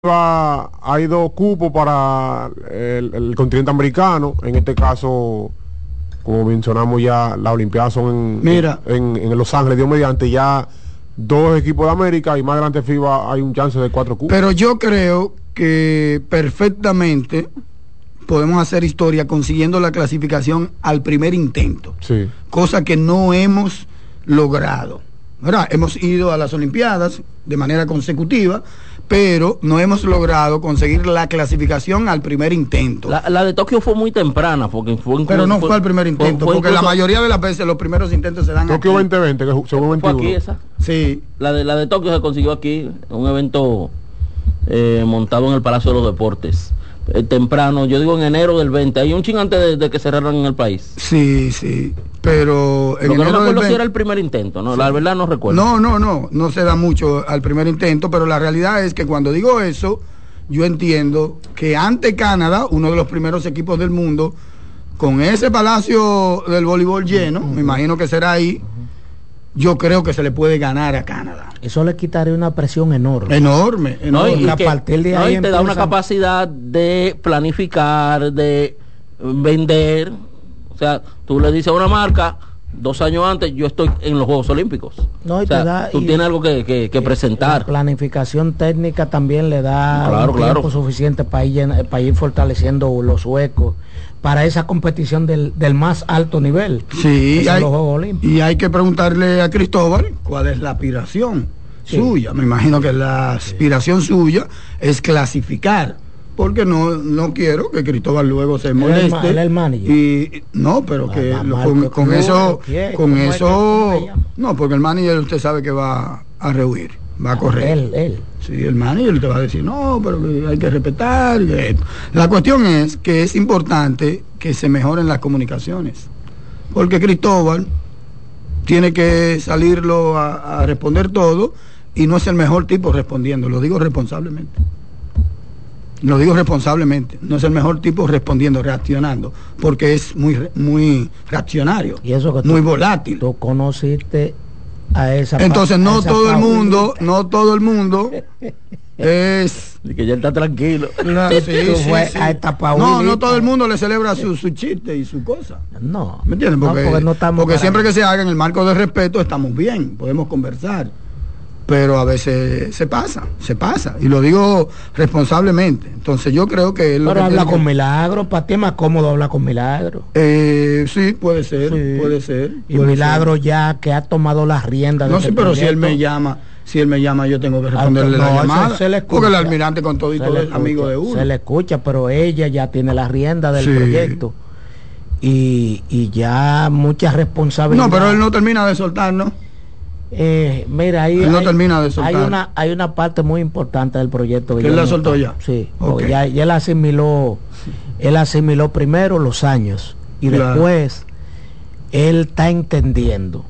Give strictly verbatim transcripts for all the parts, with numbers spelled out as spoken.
hay dos cupos para el, el continente americano. En este caso, como mencionamos ya, las Olimpiadas son en, Mira. en, en Los Ángeles, Dios mediante, ya dos equipos de América y más adelante FIBA hay un chance de cuatro cupos. Pero yo creo que perfectamente podemos hacer historia consiguiendo la clasificación al primer intento, sí. Cosa que no hemos logrado, ¿verdad? Hemos ido a las Olimpiadas de manera consecutiva, pero no hemos logrado conseguir la clasificación al primer intento. La, la de Tokio fue muy temprana, porque fue pero no fue, fue al primer intento, fue, fue porque incluso, la mayoría de las veces los primeros intentos se dan Tokio veinte veinte, que según veintiuno. ¿Fue aquí esa? Sí. La de, la de Tokio se consiguió aquí, un evento eh, montado en el Palacio de los Deportes. Eh, temprano, yo digo en enero del veinte, hay un ching antes de, de que cerraran en el país. Sí, sí, pero en Lo que enero no me acuerdo del si era el primer intento, no, sí. La verdad no recuerdo. No, no, no, no se da mucho al primer intento, pero la realidad es que cuando digo eso, yo entiendo que ante Canadá, uno de los primeros equipos del mundo, con ese palacio del voleibol lleno, uh-huh. me imagino que será ahí, uh-huh. yo creo que se le puede ganar a Canadá. Eso le quitaría una presión enorme. Enorme, enorme. No, y, a que, partir de no, ahí y te empieza... da una capacidad de planificar, de vender. O sea, tú le dices a una marca, dos años antes, yo estoy en los Juegos Olímpicos. No, y o sea, te da, tú y, tienes algo que, que, que presentar. La planificación técnica también le da claro, un claro. tiempo suficiente para ir, para ir fortaleciendo los huecos para esa competición del, del más alto nivel. Sí, hay, los Juegos Olímpicos. Y hay que preguntarle a Cristóbal cuál es la aspiración sí. suya. Me imagino que la aspiración sí. suya es clasificar, porque no no quiero que Cristóbal luego se moleste. Él es el manager. Y no, pero no, que no, lo, no, con, no, con no, eso, ¿qué? con eso, es que, no, porque el manager usted sabe que va a rehuir, va a correr. Él, él. Sí, el manager te va a decir, no, pero que hay que respetar. Que la cuestión es que es importante que se mejoren las comunicaciones, porque Cristóbal tiene que salirlo a, a responder todo y no es el mejor tipo respondiendo, lo digo responsablemente. Lo digo responsablemente, no es el mejor tipo respondiendo, reaccionando, porque es muy muy reaccionario, y eso que tú, muy volátil. Tú conociste a esa. Entonces no esa todo el mundo, no todo el mundo es y que ya está tranquilo. No, sí, sí, fue sí. a esta no, no todo el mundo le celebra su, su chiste y su cosa. No. ¿Me entiendes? Porque, no, porque, no estamos porque siempre que se haga en el marco de respeto estamos bien, podemos conversar. Pero a veces se pasa, se pasa, y lo digo responsablemente. Entonces yo creo que... Pero lo que habla con que... Milagro, para ti es más cómodo hablar con Milagro. Eh, sí, puede ser, sí. puede ser. Y puede Milagro ser. ya que ha tomado las riendas de No, este sí, pero proyecto. si él me llama, si él me llama yo tengo que responderle no, la llamada. Se, se le escucha, porque el almirante con todo y todo es amigo de uno. Se le escucha, pero ella ya tiene las riendas del sí. proyecto. Y, y ya muchas responsabilidades. No, pero él no termina de soltar, ¿no? Eh, mira, ahí no hay, termina de soltar. hay una hay una parte muy importante del proyecto que él la soltó ya. Sí, okay. ya, ya él asimiló él asimiló primero los años y claro. después él está entendiendo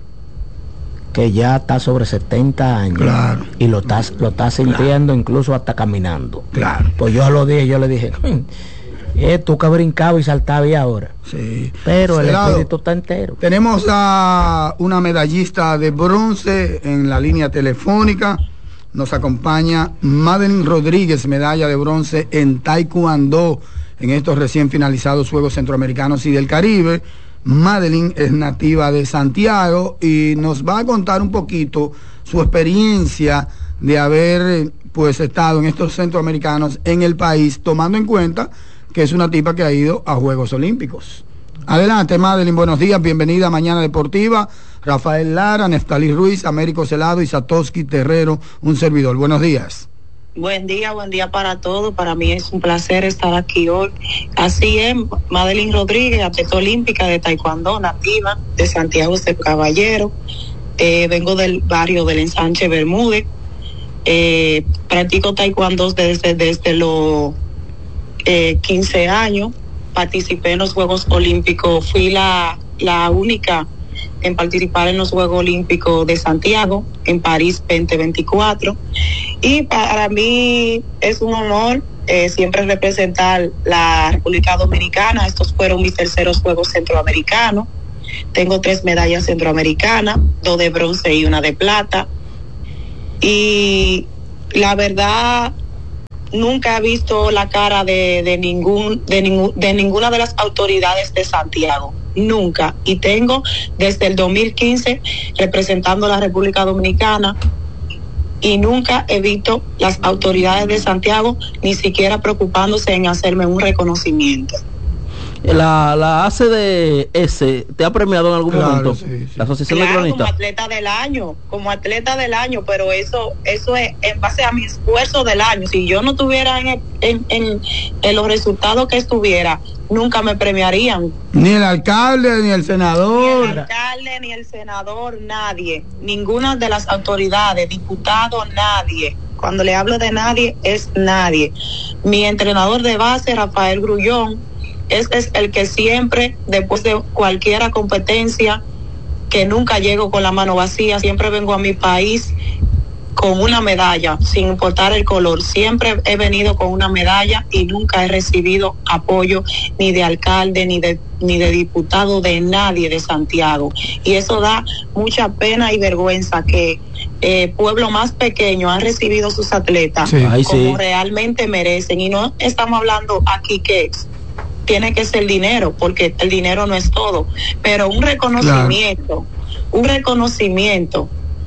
que ya está sobre setenta años, claro. y lo está lo está sintiendo, claro. incluso hasta caminando. Claro. Pues yo lo dije, yo le dije, eh, tú que brincaba y saltaba y ahora. Sí. Pero Celado, el espíritu está entero. Tenemos a una medallista de bronce en la línea telefónica. Nos acompaña Madeline Rodríguez, medalla de bronce en Taekwondo en estos recién finalizados Juegos Centroamericanos y del Caribe. Madeline es nativa de Santiago y nos va a contar un poquito su experiencia de haber pues estado en estos centroamericanos en el país, tomando en cuenta que es una tipa que ha ido a Juegos Olímpicos. Adelante, Madeline, buenos días, bienvenida a Mañana Deportiva. Rafael Lara, Neftalí Ruiz, Américo Celado y Satoshi Terrero, un servidor. Buenos días. Buen día, buen día para todos. Para mí es un placer estar aquí hoy. Así es, Madeline Rodríguez, atleta olímpica de Taekwondo, nativa de Santiago de Caballero. Eh, vengo del barrio del Ensanche Bermúdez. Eh, practico Taekwondo desde, desde los eh, quince años. Participé en los Juegos Olímpicos. Fui la, la única en participar en los Juegos Olímpicos de Santiago, en París veinte veinticuatro. Y para mí es un honor eh, siempre representar la República Dominicana. Estos fueron mis terceros Juegos Centroamericanos. Tengo tres medallas centroamericanas, dos de bronce y una de plata. Y la verdad, nunca he visto la cara de, de ningún, de ningún, de ninguna de las autoridades de Santiago. Nunca. Y tengo desde el dos mil quince representando a la República Dominicana y nunca he visto las autoridades de Santiago ni siquiera preocupándose en hacerme un reconocimiento. La, la A C D S te ha premiado en algún Claro, momento, sí, sí. la Asociación Claro, de Cronistas. como atleta del año, como atleta del año, pero eso eso es en base a mi esfuerzo del año. Si yo no tuviera en, el- en, en, en los resultados que estuviera, nunca me premiarían. Ni el alcalde, ni el Ni el senador. alcalde, ni el senador, nadie. Ninguna de las autoridades, diputado, nadie. Cuando le hablo de nadie, es nadie. Mi entrenador de base, Rafael Grullón, es, es el que siempre, después de cualquier competencia, que nunca llego con la mano vacía, siempre vengo a mi país con una medalla, sin importar el color. Siempre he venido con una medalla y nunca he recibido apoyo ni de alcalde, ni de ni de diputado, de nadie de Santiago. Y eso da mucha pena y vergüenza que eh, pueblo más pequeño han recibido sus atletas Sí. Ay, como sí. realmente merecen. Y no estamos hablando aquí que tiene que ser dinero, porque el dinero no es todo, pero un reconocimiento, un reconocimiento.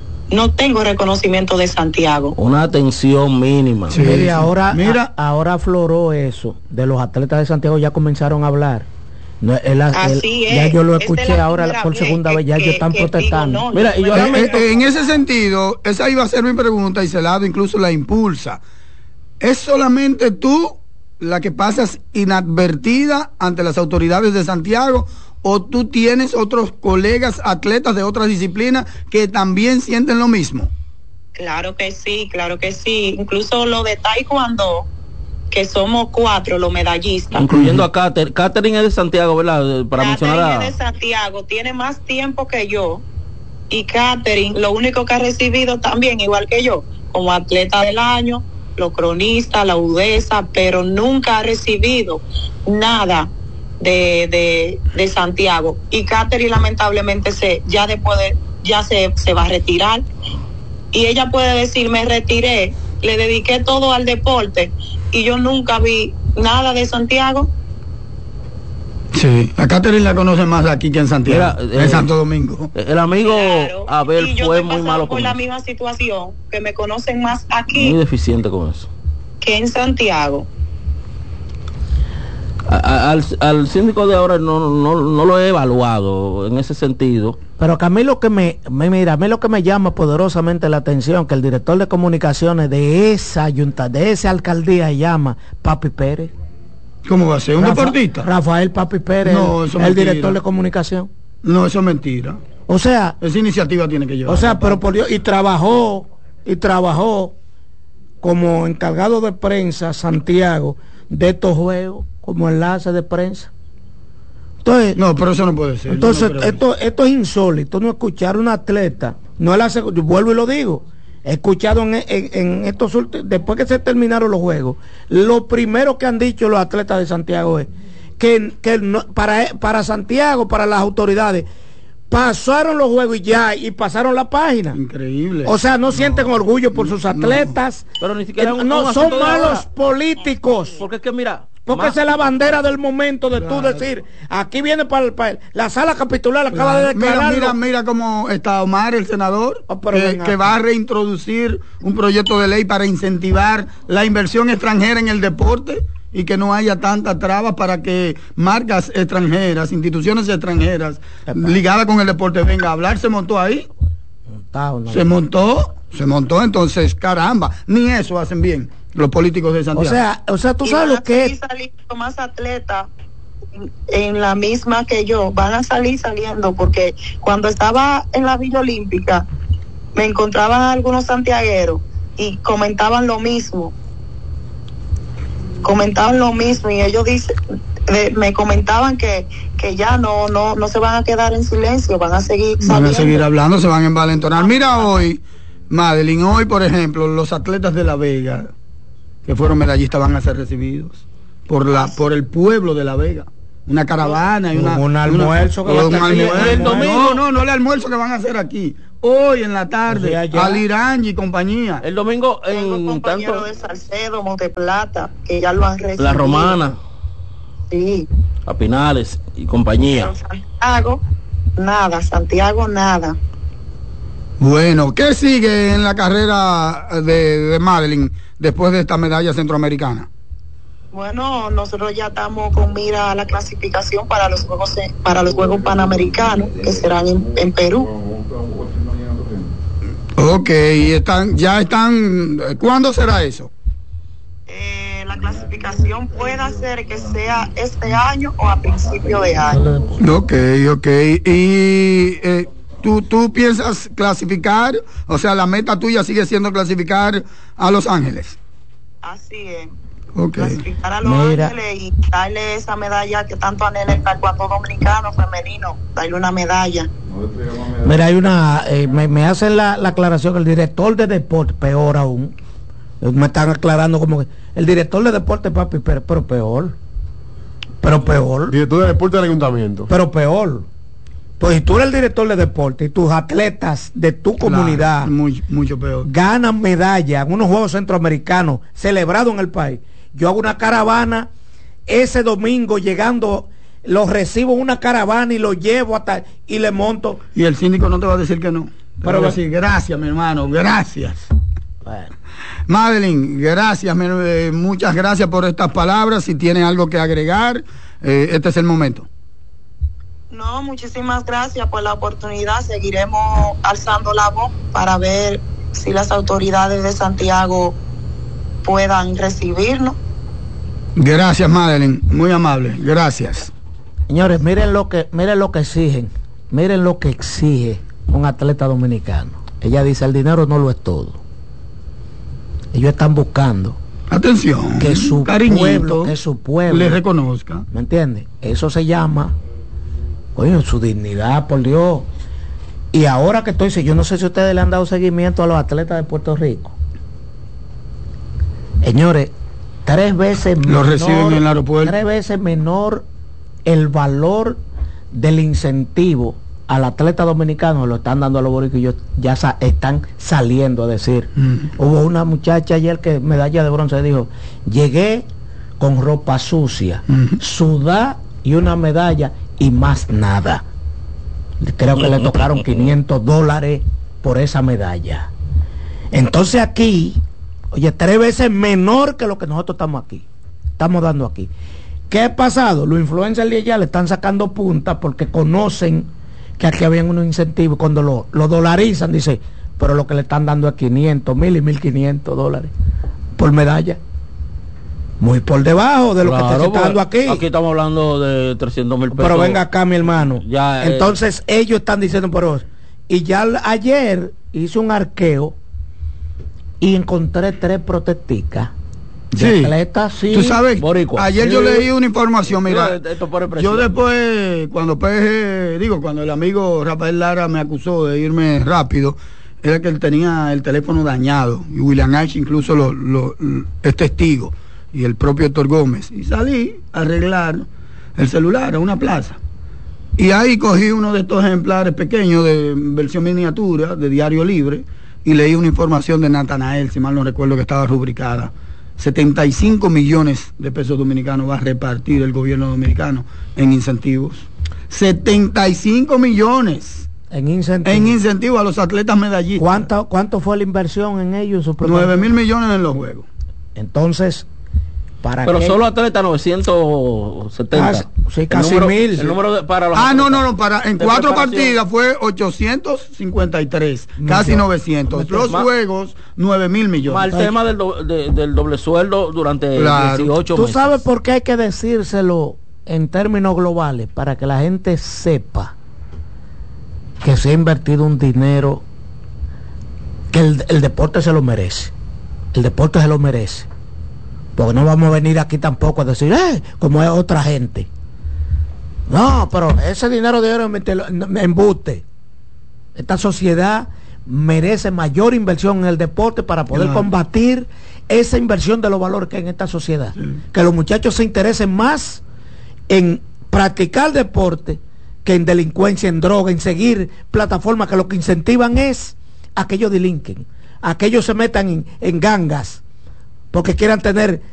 No tengo reconocimiento de Santiago. Una atención mínima. Sí. Mire, ahora, Mira. a- ahora afloró eso de los atletas de Santiago, ya comenzaron a hablar. No, él- él- Así es. Ya yo lo Esta es escuché la ahora primera por vez segunda que- vez, ya que- ellos están que digo protestando. no. Mira, y yo Eh, lamento- eh, en ese sentido, esa iba a ser mi pregunta y Celado incluso la impulsa. ¿Es solamente tú la que pasas inadvertida ante las autoridades de Santiago o tú tienes otros colegas atletas de otras disciplinas que también sienten lo mismo? Claro que sí, claro que sí. Incluso lo de Taekwondo, que somos cuatro los medallistas. Incluyendo a Catherine. Catherine es de Santiago, ¿verdad? Para Catherine mencionar a... es de Santiago, tiene más tiempo que yo. Y Catherine, lo único que ha recibido también, igual que yo, como atleta del año, los cronistas, la UDESA, pero nunca ha recibido nada de, de, de Santiago. Y Catherine lamentablemente se, ya después de, ya se, se va a retirar. Y ella puede decir, me retiré, le dediqué todo al deporte y yo nunca vi nada de Santiago. Sí, a Catherine la conocen más aquí que en Santiago, Mira, eh, en Santo Domingo. El amigo Claro. Abel Y yo fue estoy muy pasando malo por con la eso. misma situación, que me conocen más Muy aquí deficiente con eso. que en Santiago. A- a- al, al síndico de ahora no, no, no lo he evaluado en ese sentido. Pero que a mí lo que me, me- mira, a mí lo que me llama poderosamente la atención, que el director de comunicaciones de esa ayunta, de esa alcaldía se llama Papi Pérez. ¿Cómo va a ser? ¿Un Rafa- deportista? Rafael Papi Pérez, No, eso el, es el mentira. director de comunicación. No, eso es mentira. O sea, Esa iniciativa tiene que llevar. o sea, pero por Dios, y trabajó, y trabajó como encargado de prensa Santiago de estos juegos, como enlace de prensa. Entonces, No, pero eso no puede ser. yo Entonces, no creo esto, esto es insólito, no escuchar a un atleta, no es la seg- yo vuelvo y lo digo, he escuchado en, en- en estos últimos, después que se terminaron los juegos, lo primero que han dicho los atletas de Santiago es que, que no- para, para Santiago, para las autoridades, pasaron los juegos y ya, y pasaron la página. Increíble. O sea, no, sienten orgullo por sus atletas, Pero ni siquiera Eh, un- no un son asunto de malos ahora. políticos. Porque es que mira, Porque más- esa es la bandera del momento de tú Claro. decir, aquí viene para, el- para el- la sala capitular, acaba Claro. de Mira, declarar. mira, mira cómo está Omar, el senador, Oh, pero que, ven que acá. va a reintroducir un proyecto de ley para incentivar la inversión extranjera en el deporte y que no haya tantas trabas para que marcas extranjeras, instituciones extranjeras ligadas con el deporte venga a hablar. Se montó ahí, se montó, se montó, entonces, caramba, ni eso hacen bien los políticos de O Santiago. sea, o sea, tú Y sabes van lo a que seguir es. saliendo más atletas en la misma que yo, van a salir saliendo, porque cuando estaba en la Villa Olímpica me encontraban algunos santiagueros y comentaban lo mismo, comentaban lo mismo y ellos dicen, eh, me comentaban que, que ya no, no, no se van a quedar en silencio, van a seguir Van saliendo. a seguir hablando, se van a envalentonar. Mira hoy, Madeline, hoy por ejemplo, los atletas de La Vega, que fueron medallistas, van a ser recibidos por la por el pueblo de La Vega. Una caravana y una... Un almuerzo que una- va a un estar- almuerzo. y el domingo- No, no, no el almuerzo que van a hacer aquí. hoy en la tarde, O sea, ya. al Irangi y compañía. El domingo Tengo en compañeros tanto de Salcedo, Monteplata, que ya lo han recibido. La Romana, Sí. a Pinales y compañía. Pero Santiago, nada. Santiago, nada. Bueno, ¿qué sigue en la carrera de, de Madeline después de esta medalla centroamericana? Bueno, nosotros ya estamos con mira a la clasificación para los Juegos para los Juegos Panamericanos que serán en, en Perú. Ok, están, ya están, ¿cuándo será eso? Eh, la clasificación puede ser que sea este año o a principio de año. Ok, ok, y eh, ¿tú, tú piensas clasificar, o sea, la meta tuya sigue siendo clasificar a Los Ángeles. Así es. Ok. Clasificar a Los Mira. Ángeles y darle esa medalla que tanto anhela el taekwondo dominicano femenino, darle una medalla. Mira, hay una, eh, me, me hacen la, la aclaración, el director de deporte, peor aún, eh, me están aclarando como que, el director de deporte, papi, pero, pero peor, pero peor, Director de deporte del ayuntamiento. pero peor. Pues si tú eres el director de deporte y tus atletas de tu comunidad Claro, muy, mucho peor. ganan medalla en unos Juegos Centroamericanos celebrados en el país, yo hago una caravana ese domingo llegando, los recibo en una caravana y los llevo hasta y le monto. Y el síndico no te va a decir que no. Te Pero va a ve- decir, gracias, mi hermano, gracias. Bueno, Madeline, gracias, mi- eh, muchas gracias por estas palabras. Si tiene algo que agregar, eh, este es el momento. No, muchísimas gracias por la oportunidad. Seguiremos alzando la voz para ver si las autoridades de Santiago puedan recibirnos. Gracias, Madeline, muy amable, gracias. señores, miren lo que, miren lo que exigen, miren lo que exige un atleta dominicano. Ella dice, el dinero no lo es todo. Ellos están buscando Atención, que su cariñito, pueblo, que su pueblo le reconozca. ¿me entiendes? Eso se llama, oye, su dignidad, por Dios. Y ahora que estoy, yo no sé si ustedes le han dado seguimiento a los atletas de Puerto Rico. Señores, tres veces Lo reciben en el aeropuerto. Tres veces menor el valor del incentivo al atleta dominicano, lo están dando a los boricuillos, ya sa están saliendo a decir. Mm. Hubo una muchacha ayer que medalla de bronce dijo, llegué con ropa sucia, Mm. sudá y una medalla y más nada. Creo que le tocaron quinientos dólares por esa medalla. Entonces aquí, oye, tres veces menor que lo que nosotros estamos aquí, estamos dando aquí. ¿Qué ha pasado? Los influencers de allá le están sacando punta porque conocen que aquí habían unos incentivos. Cuando lo, lo dolarizan, dice, pero lo que le están dando es quinientos, mil y mil quinientos dólares por medalla. Muy por debajo de lo Claro, que te está porque dando aquí. Aquí estamos hablando de trescientos mil pesos. Pero venga acá, mi hermano. Ya, eh. Entonces ellos están diciendo por eso. Y ya l- ayer hice un arqueo y encontré tres protesticas. de Sí. atletas, sí. Tú sabes, Boricua. ayer Sí. yo leí una información, mira, Esto- esto por impresión. yo después, cuando P G, digo, cuando el amigo Rafael Lara me acusó de irme rápido, era que él tenía el teléfono dañado, y William H. incluso lo, lo- es testigo, y el propio Héctor Gómez, y salí a arreglar el celular a una plaza, y ahí cogí uno de estos ejemplares pequeños de versión miniatura, de Diario Libre, y leí una información de Natanael, si mal no recuerdo, que estaba rubricada. setenta y cinco millones de pesos dominicanos va a repartir el gobierno dominicano en incentivos. setenta y cinco millones En incentivo. en incentivos a los atletas medallistas. ¿Cuánto, ¿Cuánto fue la inversión en ellos? En su nueve preparación? mil millones en los juegos. Entonces, para Pero qué- solo atleta novecientos setenta. Casi- sí, El casi número- mil. El número de, para los Ah, no, atletas no, no, para, en de cuatro preparación. partidas fue ochocientos cincuenta y tres, casi Millón. novecientos. Los Más- juegos, nueve mil millones. Más el tema del, do- de- del doble sueldo durante Claro. dieciocho ¿Tú meses. sabes por qué hay que decírselo en términos globales? Para que la gente sepa que se ha invertido un dinero, que el, el deporte se lo merece. El deporte se lo merece. Porque no vamos a venir aquí tampoco a decir, eh, como es otra gente. No, pero ese dinero de oro me embuste. Esta sociedad merece mayor inversión en el deporte para poder Claro. combatir esa inversión de los valores que hay en esta sociedad. Sí. Que los muchachos se interesen más en practicar deporte que en delincuencia, en droga, en seguir plataformas que lo que incentivan es a que ellos delinquen, a que ellos se metan en, en gangas, porque quieran tener